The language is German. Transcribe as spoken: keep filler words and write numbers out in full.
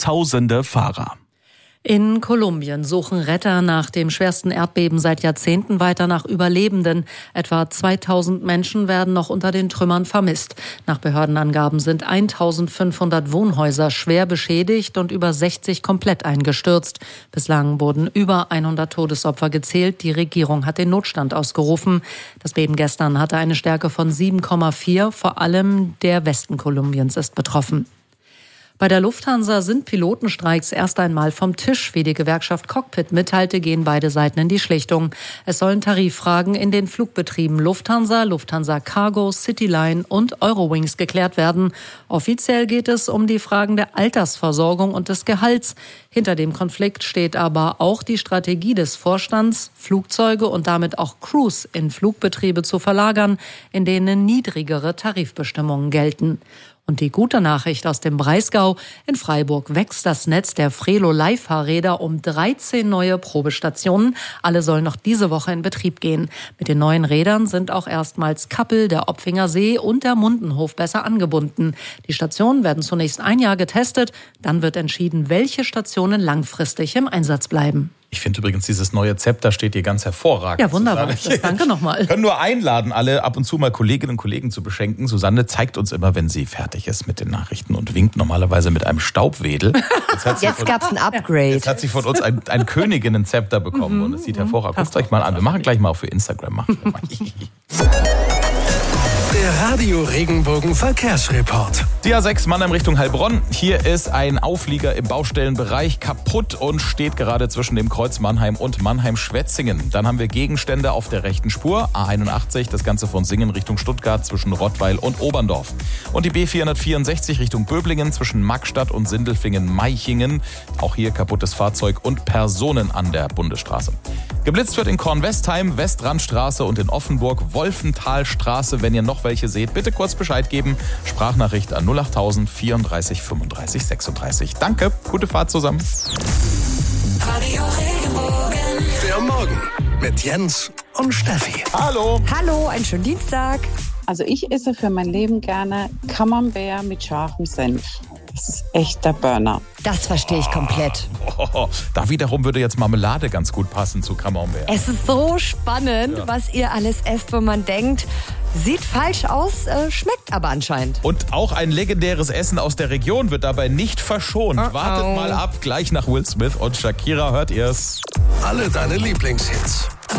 Hunderttausende Fahrer. In Kolumbien suchen Retter nach dem schwersten Erdbeben seit Jahrzehnten weiter nach Überlebenden. Etwa zweitausend Menschen werden noch unter den Trümmern vermisst. Nach Behördenangaben sind eintausendfünfhundert Wohnhäuser schwer beschädigt und über sechzig komplett eingestürzt. Bislang wurden über hundert Todesopfer gezählt. Die Regierung hat den Notstand ausgerufen. Das Beben gestern hatte eine Stärke von sieben Komma vier. Vor allem der Westen Kolumbiens ist betroffen. Bei der Lufthansa sind Pilotenstreiks erst einmal vom Tisch. Wie die Gewerkschaft Cockpit mitteilte, gehen beide Seiten in die Schlichtung. Es sollen Tariffragen in den Flugbetrieben Lufthansa, Lufthansa Cargo, Cityline und Eurowings geklärt werden. Offiziell geht es um die Fragen der Altersversorgung und des Gehalts. Hinter dem Konflikt steht aber auch die Strategie des Vorstands, Flugzeuge und damit auch Crews in Flugbetriebe zu verlagern, in denen niedrigere Tarifbestimmungen gelten. Und die gute Nachricht aus dem Breisgau: In Freiburg wächst das Netz der Frelo-Leihfahrräder um dreizehn neue Probestationen. Alle sollen noch diese Woche in Betrieb gehen. Mit den neuen Rädern sind auch erstmals Kappel, der Opfinger See und der Mundenhof besser angebunden. Die Stationen werden zunächst ein Jahr getestet. Dann wird entschieden, welche Stationen langfristig im Einsatz bleiben. Ich finde übrigens, dieses neue Zepter steht hier ganz hervorragend. Ja, wunderbar. Das, danke nochmal. Wir können nur einladen, alle ab und zu mal Kolleginnen und Kollegen zu beschenken. Susanne zeigt uns immer, wenn sie fertig ist mit den Nachrichten und winkt normalerweise mit einem Staubwedel. Jetzt, jetzt gab es ein Upgrade. Jetzt hat sie von uns ein, ein Königinnen-Zepter bekommen mhm, und es sieht hervorragend aus. Guckt euch mal an. Wir machen gleich mal auch für Instagram. Der Radio Regenbogen Verkehrsreport. Die A sechs Mannheim Richtung Heilbronn. Hier ist ein Auflieger im Baustellenbereich kaputt und steht gerade zwischen dem Kreuz Mannheim und Mannheim-Schwetzingen. Dann haben wir Gegenstände auf der rechten Spur. A einundachtzig, das Ganze von Singen Richtung Stuttgart zwischen Rottweil und Oberndorf. Und die B vierhundertvierundsechzig Richtung Böblingen zwischen Magstadt und Sindelfingen-Meichingen. Auch hier kaputtes Fahrzeug und Personen an der Bundesstraße. Geblitzt wird in Kornwestheim, Westrandstraße und in Offenburg Wolfenthalstraße. Wenn ihr noch welche seht, bitte kurz Bescheid geben. Sprachnachricht an null achttausend vierunddreißig fünfunddreißig sechsunddreißig. Danke, gute Fahrt zusammen. Radio Regenbogen. Der Morgen mit Jens und Steffi. Hallo. Hallo, einen schönen Dienstag. Also ich esse für mein Leben gerne Camembert mit scharfem Senf. Das ist echt der Burner. Das verstehe ich komplett. Oh, da wiederum würde jetzt Marmelade ganz gut passen zu Camembert. Es ist so spannend, ja, was ihr alles esst, wo man denkt, sieht falsch aus, äh, schmeckt aber anscheinend. Und auch ein legendäres Essen aus der Region wird dabei nicht verschont. Oh, oh. Wartet mal ab, gleich nach Will Smith und Shakira hört ihr's. Alle deine Lieblingshits